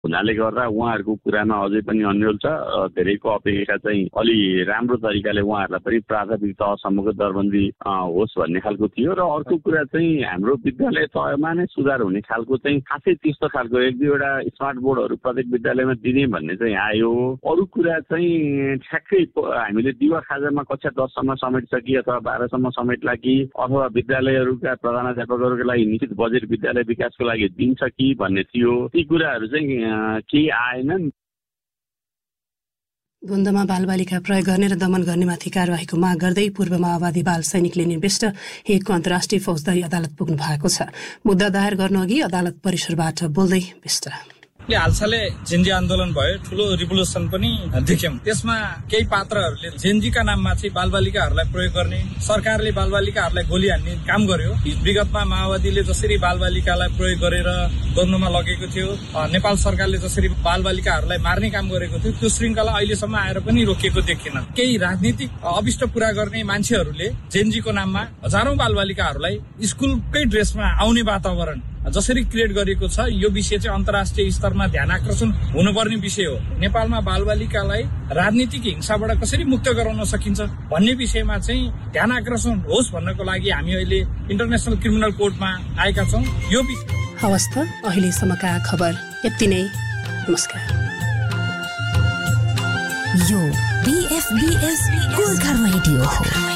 हुनाले गर्दा उहाँहरूको कुरामा अझै पनि अन्यल छ। धेरैको अपेक्षा चाहिँ अलि राम्रो तरिकाले उहाँहरूलाई पनि प्राथमिक तहसम्मको दरबन्दी होस् भन्ने खालको थियो। र अर्को कुरा चाहिँ हाम्रो विद्यालय तहमा नै सुधार हुने खालको चाहिँ खासै त्यस्तो खालको 1-2वटा स्मार्ट बोर्डहरू प्रत्येक विद्यालयमा दिने भन्ने चाहिँ आयो। अरू कुरा चाहिँ ठ्याक्कै हामीले दिवा खाजामा कक्षा 10सम्म समेट्छ कि अथवा 12सम्म समेट्ला कि अथवा विद्यालयहरूका प्रधानाध्यापकहरूको लागि निश्चित बजेट विद्यालय विकासको लागि दिन्छ कि भन्ने थियो। ती कुराहरू चाहिँ केही आएनन्। द्वन्द्वमा बालबालिका प्रयोग गर्ने र दमन गर्नेमाथि कारवाहीको माग गर्दै पूर्व माओवादी बाल सैनिकले निर्दिष्ट हेगको अन्तर्राष्ट्रिय फौजदारी अदालत पुग्नु भएको छ। मुद्दा दायर गर्नुअघि अदालत परिसरबाट बोल्दै विष्ट हालसालै जेन्जी आन्दोलन भयो, ठूलो रिभोल्युसन पनि देख्यौं। त्यसमा केही पात्रहरूले जेन्जीका नाममा चाहिँ बालबालिकाहरूलाई प्रयोग गर्ने, सरकारले बालबालिकाहरूलाई गोली हान्ने काम गर्यो। विगतमा माओवादीले जसरी बालबालिकालाई प्रयोग गरेर द्वन्द्वमा लगेको थियो, नेपाल सरकारले जसरी बालबालिकाहरूलाई मार्ने काम गरेको थियो, त्यो श्रृङ्खला अहिलेसम्म आएर पनि रोकिएको देखिएन। केही राजनीतिक अभिष्ट पूरा गर्ने मान्छेहरूले जेन्जीको नाममा हजारौं बालबालिकाहरूलाई स्कुलकै ड्रेसमा आउने वातावरण जसरी क्रिएट गरेको छ, यो विषय चाहिँ अन्तर्राष्ट्रिय स्तरमा ध्यान आकर्षण हुनुपर्ने विषय हो। नेपालमा बालबालिकालाई राजनीतिक हिंसाबाट कसरी मुक्त गराउन सकिन्छ भन्ने विषयमा चाहिँ ध्यान आकर्षण होस् भन्नको लागि हामी अहिले इन्टरनेसनल क्रिमिनल कोर्टमा आएका छौँ। यो हवस् त अहिलेसम्मका खबर यति नै। नमस्कार। यो BFBS गोर्खा रेडियो हो।